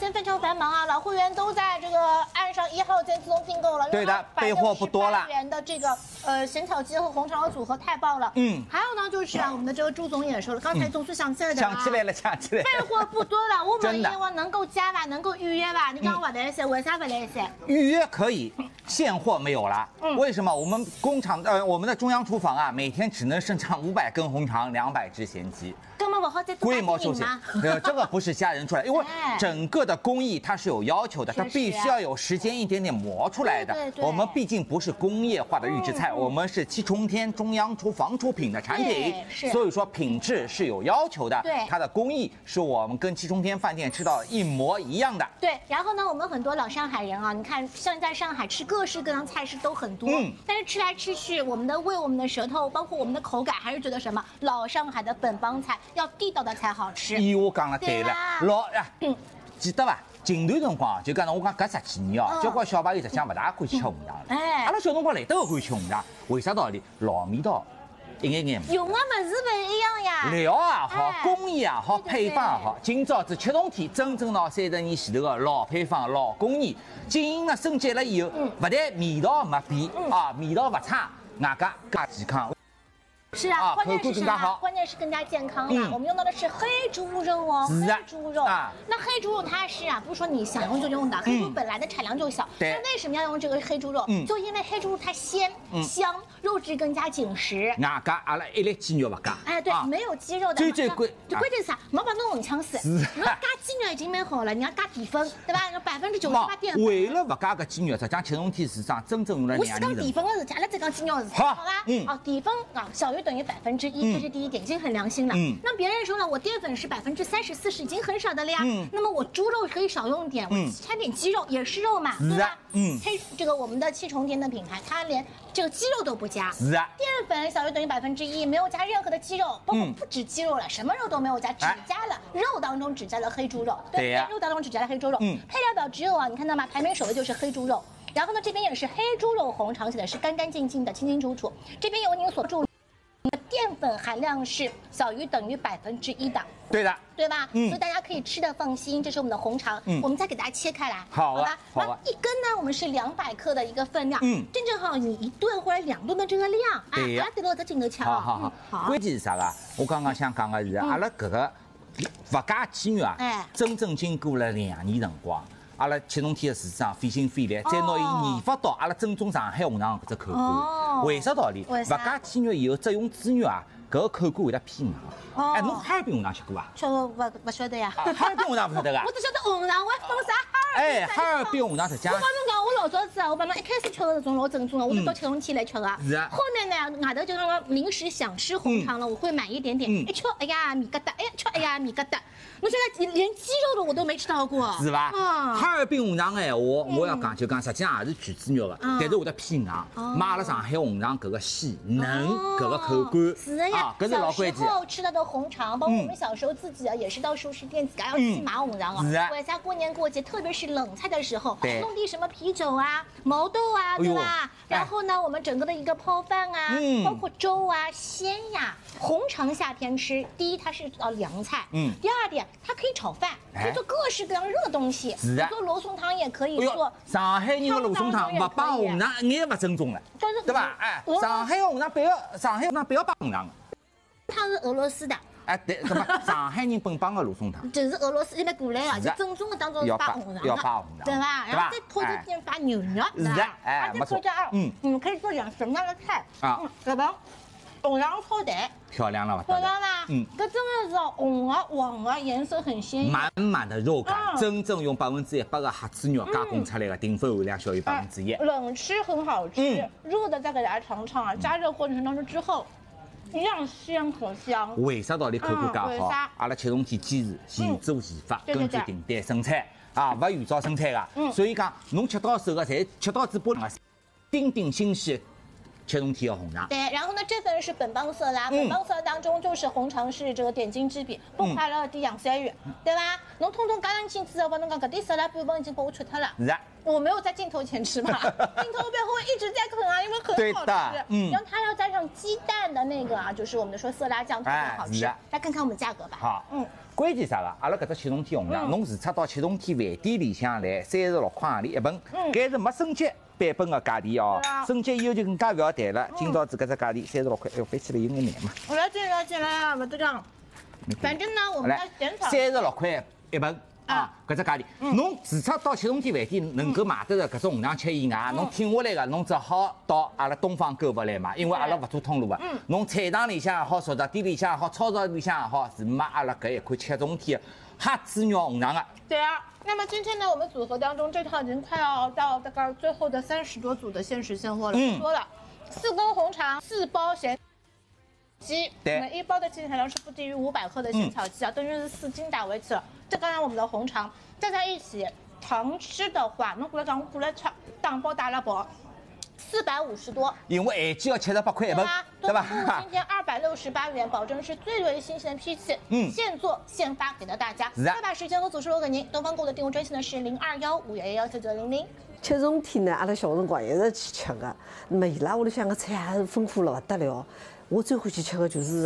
现在非常繁忙啊，老会员都在这个按上1号店自动订购了。 对的，备货不多了。 元的这个咸草鸡和红肠的组合太棒了。还有呢就是我们的这个朱总也说了，刚才总是想起来的。 想起来了。 备货不多了，我们希望能够加吧，能够预约吧。你刚刚不来噻，为啥不来噻？ 预约可以，现货没有了。为什么？我们工厂我们的中央厨房啊，每天只能生产500根红肠，200只咸鸡。 根本不好再规模受限。这个不是家人出来，因为整个的工艺它是有要求的，它必须要有时间一点点磨出来的。我们毕竟不是工业化的预制菜，我们是七重天中央厨房出品的产品，所以说品质是有要求的。 对， 它的工艺是我们跟七重天饭店吃到一模一样的。 对，然后呢，我们很多老上海人啊，你看像在上海吃各式各样菜式都很多，但是吃来吃去，我们的胃、我们的舌头，包括我们的口感，还是觉得什么老上海的本帮菜要地道的才好吃。 我讲了对了，记得伐？近段辰光就讲我讲搿10几年哦，交关小朋友实际上勿大欢喜吃红肠了。阿拉小辰光来得欢喜吃红肠，为啥道理？老味道，一眼眼。 用的物事不一样呀。 料也好，工艺也好，配方也好，今朝子七重天真正拿30年前头的老配方、老工艺进行了升级了以后，不但味道没变啊，味道不差，外加更健康。 是啊，关键是什么？关键是更加健康了。我们用到的是黑猪肉哦，黑猪肉。那黑猪肉它是不是说你想用就用的？黑猪本来的产量就小。那为什么要用这个黑猪肉？就因为黑猪肉它鲜香，肉质更加紧实。 外加阿拉一粒鸡肉不加。 对，没有鸡肉的。 最关键是啥？没把弄混腔死。你加鸡肉已经蛮好了，你要加淀粉，对吧？98%淀粉。 为了不加个鸡肉，实际上七重天市场真正用了2年。 我是讲淀粉的事情，阿拉再讲鸡肉的事情，好吧？淀粉小于等于1%，这是第一点，已经很良心了。那别人说了，我淀粉是30%、40%，已经很少的了呀。那么我猪肉可以少用一点，我掺点鸡肉也是肉嘛，对吧？这个我们的七重天的品牌，它连这个鸡肉都不加。淀粉小于等于1%，没有加任何的鸡肉，包括不止鸡肉了，什么肉都没有加，只加了肉当中只加了黑猪肉。对呀，肉当中只加了黑猪肉。配料表只有你看到吗？排名首位就是黑猪肉。然后呢，这边也是黑猪肉红肠，写的是干干净净的、清清楚楚。这边有您所注。淀粉含量是小于等于1%的， 对的， 对吧？所以大家可以吃的放心。这是我们的红肠，我们再给大家切开来， 好吧？ 然后一根呢，我们是200克的一个分量，正正好你1顿或者2顿的这个量， 对呀， 对了，在镜头瞧。 好。关键是啥个？我刚刚想讲的是，阿拉搿个不加鸡肉真正经过了2年辰光。阿拉七重天的市场费心费力，再拿伊研发到阿拉正宗上海红肠搿只口感。为啥道理？不加鸡肉以后，只用猪肉搿个口感会得偏硬。侬哈尔滨红肠吃过伐？ 吃过不晓得呀。 哈尔滨红肠不晓得个？ 我只晓得红肠，我还分啥哈尔滨？ 哈尔滨红肠实际上。 我帮侬讲，我老早子我帮侬一开始吃的这种老正宗的，我是到七重天来吃的。 是啊。 后面呢，外头就让我临时想吃红肠了，我会买一点点。一吃，哎呀米疙瘩，米疙瘩。我现在连鸡肉的我都没吃到过， 是吧？哈尔滨红肠的闲话，我要讲就讲，实际上也是全猪肉的，但是会得偏硬。买阿拉上海红肠搿个细嫩，搿个口感， 是的呀。 搿是老关键。 小时候吃到的红肠，包括我们小时候自己也是到熟食店自家要去买红肠啊。 是啊。 为啥过年过节，特别是冷菜的时候，弄点什么啤酒啊、毛豆啊，对吧？然后呢，我们整个的一个泡饭啊，包括粥啊、鲜呀。红肠夏天吃，第一它是凉菜，第二点它可以炒饭，可以做各式各样热东西， 是的， 做罗宋汤也可以做。 上海人的罗宋汤不帮红肠一眼不正宗了，对吧？上海红肠不要帮红肠。 汤是俄罗斯的。 对，什么？上海人本帮的罗宋汤， 就是俄罗斯那边过来就正宗的当中发红肠， 要发红肠， 对吧？然后再拖着点发牛肉， 是的， 没错。你们可以做点什么样的菜啊？对吧？红肠炒蛋， 漂亮了吧？ 漂亮吧？这真的是红啊、黄啊，颜色很鲜艳， 满满的肉感，真正用100%的黑猪肉加工出来的，淀粉含量小于1%。 冷吃很好吃，热的再给大家尝尝啊！加热过程当中之后。一样鲜可香。 为啥道理口感介好？阿拉七重天坚持现做现发，根据订单生产不预早生产的。所以讲，侬吃到手的，侪吃到嘴巴上，丁丁新鲜。 7种天的红肠。 对，然后呢，这份是本帮色拉，本帮色拉当中就是红肠是这个点睛之笔，不快乐的洋山芋，对吧？侬通通加上进之后，侬讲搿点色拉半份已经被我吃脱了。 是啊。 我没有在镜头前吃嘛，镜头背后一直在啃啊，因为很好吃。然后它要加上鸡蛋的那个啊，就是我们说色拉酱特别好吃。来看看我们价格吧。 好，关键啥个？阿拉搿只7种天红肠，侬除出到7种天饭店里向来36块行钿一份，搿是没升级版本的价钿哦。升级以后就更加勿要谈了。今朝子搿只价钿36块，哎呦，飞起来有眼难嘛。 我要进来啊，勿这样。反正呢，我们在现场 36块一份。啊，搿只价钿，侬除出到7种天饭店能够买得着搿种红肠吃以外，侬挺下来个，侬只好到阿拉东方购物来买，因为阿拉勿做通路个。侬菜场里向也好，熟食店里向也好，超市里向也好，是买阿拉搿一款7种天黑猪肉红肠个。 对啊，那么今天呢，我们组合当中这套已经快要到大概最后的30多组的限时现货了。说了，4根红肠，4包咸鸡，我们1包的净含量是不低于500克的鲜草鸡啊，等于是4斤打回去了。这刚刚我们的红肠再在一起糖吃的话，侬过来讲，过来吃，打包打了包，450多。 因为咸鸡要78块一份，对吧？ 今天268元，保证是最为新鲜的批次，现做现发给到大家。再把时间和组数留给您，东方购的订货专线呢是0215119900。 7种天呢，阿拉小辰光一直去吃的，那么伊拉屋里向个菜也是丰富了不得了。我最欢喜吃的就是